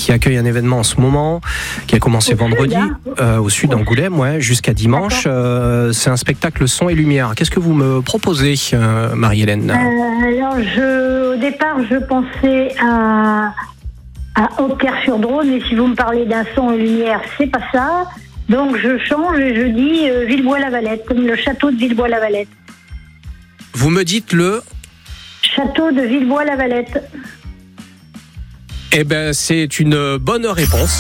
qui accueille un événement en ce moment, qui a commencé vendredi au sud d'Angoulême, jusqu'à dimanche. C'est un spectacle son et lumière. Qu'est-ce que vous me proposez, Marie-Hélène ? Alors, au départ, je pensais à Auxerre-sur-Drône, mais si vous me parlez d'un son et lumière, c'est pas ça. Donc je change et je dis Villebois-la-Valette, comme le château de Villebois-la-Valette. Vous me dites le château de Villebois-la-Valette. Eh ben, c'est une bonne réponse.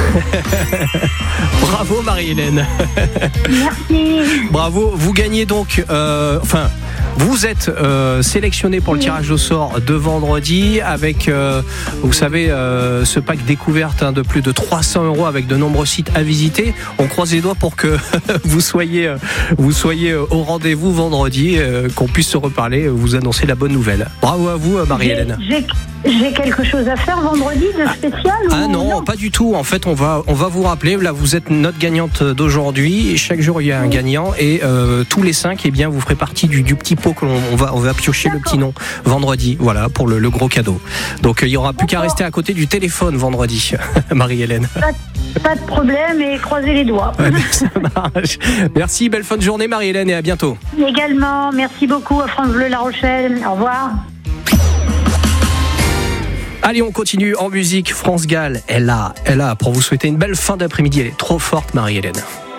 Bravo Marie-Hélène. Merci. Bravo, vous gagnez donc, vous êtes sélectionné pour le tirage au sort de vendredi avec, vous savez, ce pack découverte de plus de 300 € avec de nombreux sites à visiter. On croise les doigts pour que vous soyez au rendez-vous vendredi, qu'on puisse se reparler, vous annoncer la bonne nouvelle. Bravo à vous Marie-Hélène. J'ai quelque chose à faire vendredi de spécial non, pas du tout. En fait, on va vous rappeler. Là, vous êtes notre gagnante d'aujourd'hui. Chaque jour, il y a un gagnant et tous les 5, vous ferez partie du petit pot qu'on va piocher. D'accord. Le petit nom vendredi. Voilà pour le gros cadeau. Donc, il y aura plus qu'à rester à côté du téléphone vendredi, Marie-Hélène. Pas de problème et croisez les doigts. Ça marche. Merci, belle fin de journée, Marie-Hélène, et à bientôt. Également, merci beaucoup à France Bleu La Rochelle. Au revoir. Allez, on continue en musique. France Gall, elle a pour vous souhaiter une belle fin d'après-midi. Elle est trop forte, Marie-Hélène.